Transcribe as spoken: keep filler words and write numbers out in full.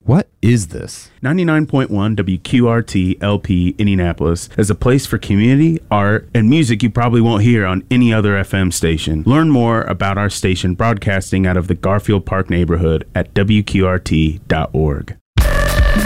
What is this? ninety-nine point one W Q R T L P Indianapolis is a place for community, art, and music you probably won't hear on any other F M station. Learn more about our station broadcasting out of the Garfield Park neighborhood at W Q R T dot org.